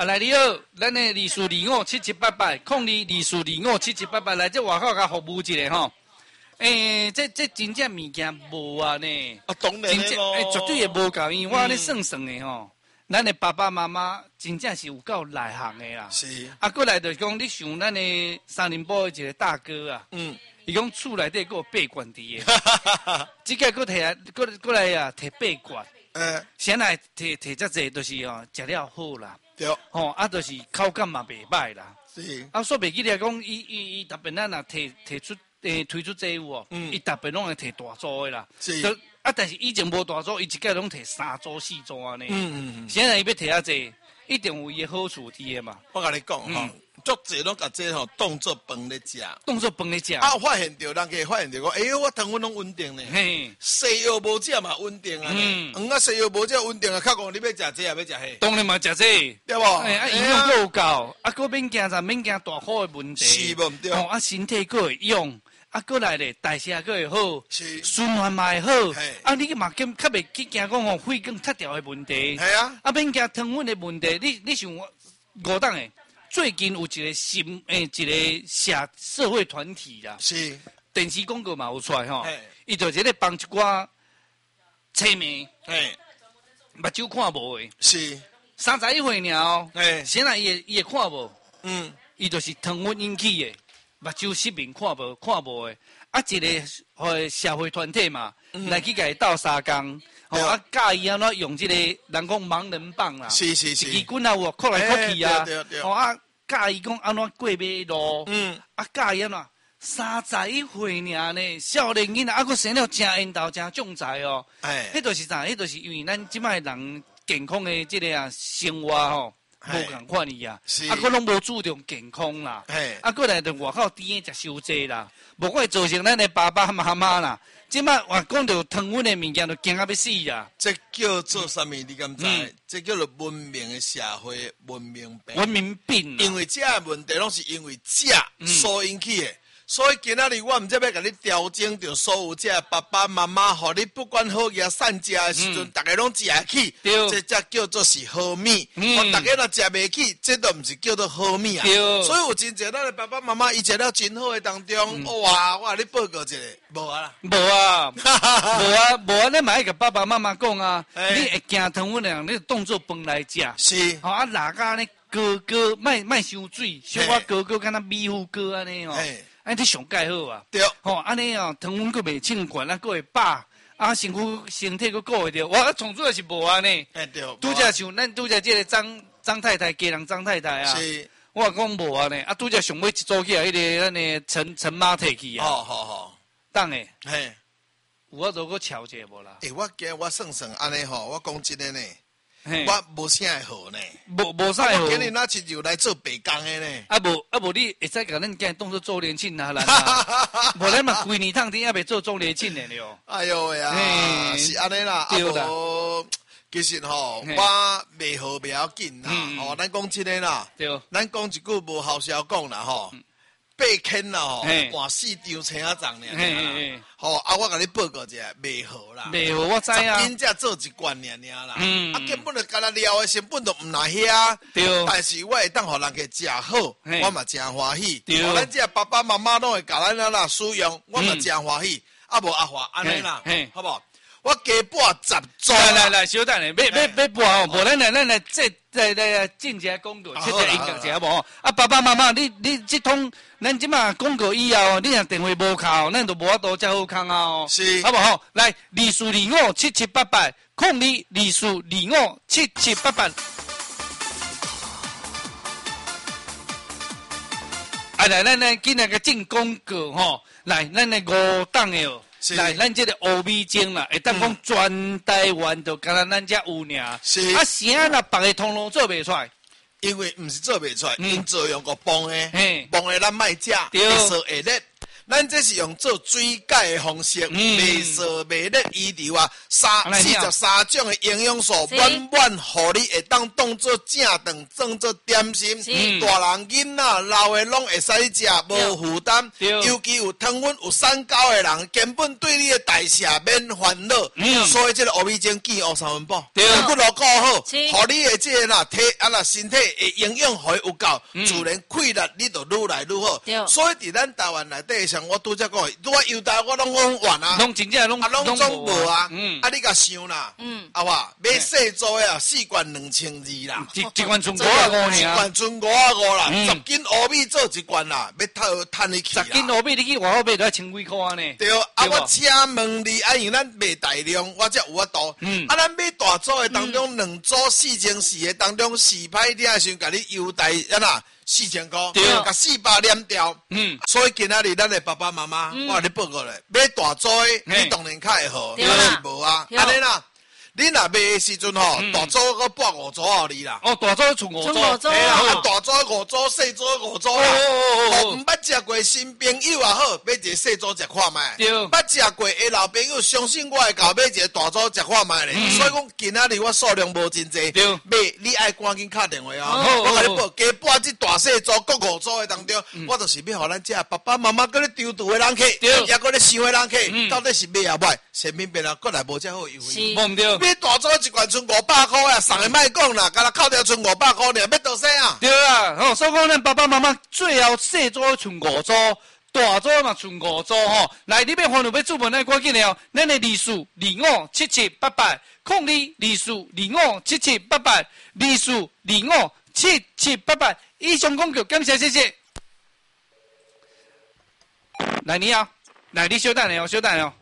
啊，来你好，咱的242577880224257788来这外口甲服务一下吼。这真正物件无啊呢。 啊，当然真正绝对会无够，因为我咧算算的吼，咱的爸爸妈妈真正是有够内行的啦。 是。 啊，过来就是讲，你想咱的三林堡的一个大哥啊，伊讲厝内底还有8罐伫的，即个过摕过来啊，摕8罐。先来摕遮济，就是吼食了好啦。 对。 吼，啊，就是口感嘛袂歹啦。 是。 啊，说袂记来讲，伊逐边咱若摕出推出这有哦，伊逐边拢会摕大组的啦。 是。 啊，但是以前无大组，伊一概拢摕3组4组安尼。现在伊要摕遐济，一定有伊的好处伫的嘛。 我甲你讲吼，足济拢甲这吼当做饭咧食， 当做饭咧食。 啊，发现着人家发现着讲，哎呦，我糖分拢稳定咧。嘿，西药无食嘛稳定啊。黄啊西药无食稳定啊，较讲你要食这也要食迄。 当然嘛，食这对无？ 啊，营养够有够，啊，搁免惊啥，免惊大块的问题。 是无毋对？ 哦，啊，身体搁会用。啊，过来咧，代谢搁会好，循环嘛会好。啊，你嘛较袂去惊讲吼肺更塌掉的问题。 系啊， 啊，免惊糖分的问题。你想5档诶，最近有一个一个社会团体啦， 是电视广告嘛有出来吼，伊就一个帮一寡青梅，目睭看无诶， 是 31岁尔哦，现在伊会看无，伊就是糖分引起诶。目睭失明看无诶，啊一个社会团体嘛，来去甲伊斗相共，啊教伊安怎用这个人讲盲人棒啦， 是， 机棍啊有靠来靠去啊， 对， 啊教伊讲安怎过马路，啊教伊安怎31岁尔呢，少年囡仔啊，佫生了真缘投真壮才哦，迄就是啥？迄就是因为咱即摆人健康的这个生活吼。无共款伊啊，啊，佫拢无注重健康啦，啊，佫来着外口甜的食伤济啦，无怪造成咱的爸爸妈妈啦，即摆话讲到糖分的物件，就惊到要死啦。 这叫做啥物？你敢知？这叫做文明的社会文明病。 文明病。 因为这问题拢是因为食所引起的。所以今仔日我毋知要甲你调整着所有这爸爸妈妈，互你不管好嘢善食的时阵，大家拢食得起，这才叫做是好米。大家若食袂起，这都毋是叫做好米啊。所以有真侪咱的爸爸妈妈，伊食了真好的当中，哇，我你报告一下，无啊啦， 无啊，你嘛爱甲爸爸妈妈讲啊，你会惊糖分的，你当做饭来食。 是， 好啊，哪家呢？哥，莫伤水，小可哥，敢若米糊哥安尼哦。安尼上介好啊， 对， 吼安尼哦，糖分佫袂凊悬，啊佫会饱，啊身体佫顾会着，我从主要是无安尼。 对， 拄则像咱拄则即个张太太，家人张太太啊， 是， 我讲无安尼，啊拄则上尾一组起来，迄个咱的陈妈摕去啊， 好， 当诶， 嘿， 有法度佫瞧者无啦？ 我算算安尼吼，我讲真诶呢。我无啥会好呢， 无啥会好。 今日那亲就来做白工的呢。 无你会使甲咱今当做周年庆啊啦，无咱嘛规年趟天也袂做周年庆的了。 哎呦喂啊，是安尼啦，啊无其实吼，我袂好袂要紧啦，吼，咱讲真诶啦，咱讲一句无好笑讲啦吼。8千啦吼，换4张青仔粽尔，吼啊！我甲你报告一下，袂好啦， 袂好，我知啊。 真正做一罐尔啦，啊根本就干那料的成本都毋那遐，但是我会当互人家食好，我嘛真欢喜。咱这爸爸妈妈拢会教咱啦使用，我嘛真欢喜。啊无阿华安尼啦，好不好？我加拨10组。 来，小等下，要拨哦，无咱来来进一下广告，切一下一下无？啊，爸爸妈妈，你这通咱即马广告以后，你若电话无靠，咱就无法度遮好康啊哦。 是， 好不好？来24257788，0224257788。啊来，咱今日个进广告吼，来，咱来5档的哦。来，咱这个乌米精啦，会当讲全台湾就干咱遮有尔。 是。 啊，啥若别个通路做袂出来？ 因为毋是做袂出来，因作用个帮诶，帮诶咱卖食，会说会热。 咱这是用做水解的方式，袂烧袂热医疗啊，43种的营养素，满满，互你会当当做正饭，当做点心。大人囡仔老的拢会使食，无负担。尤其有糖分、有三高的人，根本对你的代谢免烦恼。所以这个乌米精健乌三分饱，骨头够好，互你的这个身体的营养互有够，自然气力你就愈来愈好。所以伫咱台湾内底，像我拄则讲，我优待我拢讲完啊， 拢真正拢总无啊。你甲想啦，啊哇，买细组的啊，4罐2200啦， 一罐剩55， 一罐剩55啦，10斤乌米做一罐啦，要趁你去啦。 10斤乌米你去外口买都要千几块呢。 对，啊我请问你，因为咱卖大量，我才有法度。咱买大组的当中，2组4004的当中，4歹听的时候，甲你优待4000块，甲400连掉。所以今仔日咱的爸爸妈妈，我甲你报告咧，买大组的，你当然较会好，你无啊？安尼啦。你若卖的时阵吼，大组搁拨5组互你啦。 哦，大组剩5组， 嘿啦，大组5组，细组5组啦。毋捌食过新朋友也好，买一个细组食看卖。捌食过的老朋友，相信我会教买一个大组食看卖咧。所以讲今仔日我数量无真济，买你爱赶紧敲电话啊！我甲你报，加拨这大细组各5组的当中，我就是要互咱这爸爸妈妈搁咧丢赌的人客，也搁咧想的人客，到底是买也歹，产品变啊，过来无遮好优惠。 无毋对。 买大组一罐剩500块啊，送的莫讲啦，甲他扣掉剩500块尔，要倒啥啊？ 对啊，所以讲咱爸爸妈妈最后细组剩5组，大组嘛剩5组吼。来，你要烦恼要注文，咱赶紧了，咱的24257788，0224257788，24257788。以上广告，感谢谢谢。来你啊，来你稍等下哦，稍等下哦。